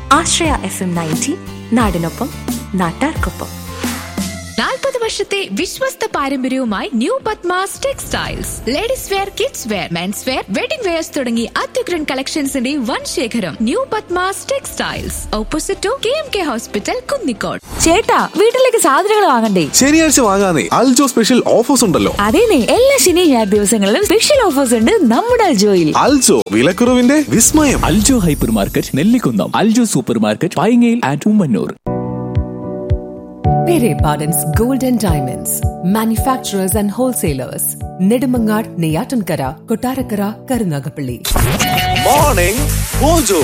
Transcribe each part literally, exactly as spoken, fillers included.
ആശ്രയ F M ninety, നാടിനൊപ്പം നാട്ടാർക്കൊപ്പം. നാൽപ്പത് വർഷത്തെ വിശ്വസ്ത പാരമ്പര്യവുമായി new Padmas textiles. Ladies wear, kids wear, men's wear, wedding wears തുടങ്ങി അത്യുഗ്രൻ കളക്ഷൻസിന്റെ വൻ ശേഖരം. New Padmas textiles, opposite to K M K hospital, Kunnicode. ചേട്ടാ, വീട്ടിലേക്ക് സാധനങ്ങൾ വാങ്ങണ്ടേ? ശനിയാഴ്ച വാങ്ങാനേ, അൽജോ സ്പെഷ്യൽ ഓഫേഴ്സ് ഉണ്ടല്ലോ. അതേനെ, എല്ലാ ശനി ഞായർ ദിവസങ്ങളിലും സ്പെഷ്യൽ ഓഫേഴ്സ് ഉണ്ട് നമ്മുടെ അൽജോയിൽ. അൽജോ, വിലക്കുറവിന്റെ വിസ്മയം. Aljo hyper market, Nellikunnam. Aljo super market, പൈങ്ങയിൽ and Ummannoor. Pere Pardon's Gold and Diamonds, manufacturers and wholesalers. Nedimangar, Neyatankara, Kottarakara, Karunagapalli. Morning Mojo.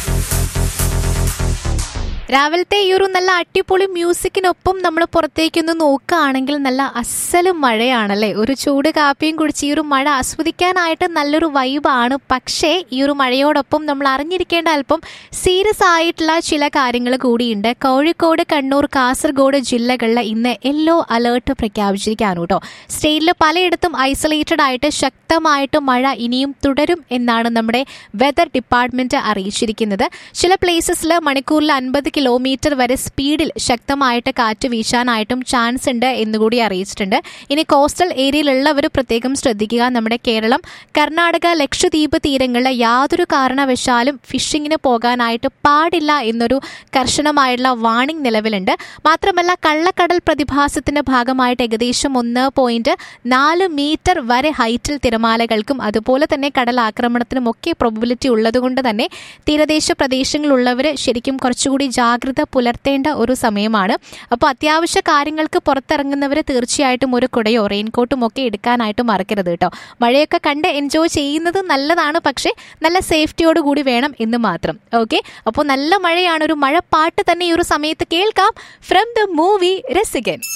രാവിലത്തെ ഈ ഒരു നല്ല അടിപൊളി മ്യൂസിക്കിനൊപ്പം നമ്മൾ പുറത്തേക്കൊന്ന് നോക്കുകയാണെങ്കിൽ നല്ല അസല് മഴയാണല്ലേ. ഒരു ചൂട് കാപ്പിയും കുടിച്ച് ഈ ഒരു മഴ ആസ്വദിക്കാനായിട്ട് നല്ലൊരു വൈബാണ്. പക്ഷേ ഈ ഒരു മഴയോടൊപ്പം നമ്മൾ അറിഞ്ഞിരിക്കേണ്ട അല്പം സീരിയസ് ആയിട്ടുള്ള ചില കാര്യങ്ങൾ കൂടിയുണ്ട്. കോഴിക്കോട്, കണ്ണൂർ, കാസർഗോഡ് ജില്ലകളിൽ ഇന്ന് യെല്ലോ അലേർട്ട് പ്രഖ്യാപിച്ചിരിക്കുകയാണ് കേട്ടോ. സ്റ്റേറ്റിൽ പലയിടത്തും ഐസൊലേറ്റഡ് ആയിട്ട് ശക്തമായിട്ട് മഴ ഇനിയും തുടരും എന്നാണ് നമ്മുടെ വെതർ ഡിപ്പാർട്ട്മെന്റ് അറിയിച്ചിരിക്കുന്നത്. ചില പ്ലേസസിൽ മണിക്കൂറിൽ അൻപത് കിലോമീറ്റർ വരെ സ്പീഡിൽ ശക്തമായിട്ട് കാറ്റ് വീശാനായിട്ടും ചാൻസ് ഉണ്ട് എന്നുകൂടി അറിയിച്ചിട്ടുണ്ട്. ഇനി കോസ്റ്റൽ ഏരിയയിലുള്ളവർ പ്രത്യേകം ശ്രദ്ധിക്കുക. നമ്മുടെ കേരളം, കർണാടക, ലക്ഷദ്വീപ് തീരങ്ങളിൽ യാതൊരു കാരണവശാലും ഫിഷിങ്ങിന് പോകാനായിട്ട് പാടില്ല എന്നൊരു കർശനമായിട്ടുള്ള വാർണിംഗ് നിലവിലുണ്ട്. മാത്രമല്ല, കള്ളക്കടൽ പ്രതിഭാസത്തിന്റെ ഭാഗമായിട്ട് ഏകദേശം ഒന്ന് പോയിന്റ് നാല് മീറ്റർ വരെ ഹൈറ്റിൽ തിരമാലകൾക്കും അതുപോലെ തന്നെ കടലാക്രമണത്തിനും ഒക്കെ പ്രോബബിലിറ്റി ഉള്ളതുകൊണ്ട് തന്നെ തീരദേശ പ്രദേശങ്ങളിലുള്ളവർ ശരിക്കും കുറച്ചുകൂടി ജാഗ്രത പുലർത്തേണ്ട ഒരു സമയമാണ്. അപ്പോൾ അത്യാവശ്യ കാര്യങ്ങൾക്ക് പുറത്തിറങ്ങുന്നവർ തീർച്ചയായിട്ടും ഒരു കുടയോ റെയിൻകോട്ടും ഒക്കെ എടുക്കാനായിട്ട് മറക്കരുത് കേട്ടോ. മഴയൊക്കെ കണ്ട് എൻജോയ് ചെയ്യുന്നത് നല്ലതാണ്, പക്ഷേ നല്ല സേഫ്റ്റിയോട് കൂടി വേണം എന്ന് മാത്രം. ഓക്കെ, അപ്പോൾ നല്ല മഴയാണ്. ഒരു മഴപ്പാട്ട് തന്നെ ഈ ഒരു സമയത്ത് കേൾക്കാം ഫ്രം ദ മൂവി രസികൻ.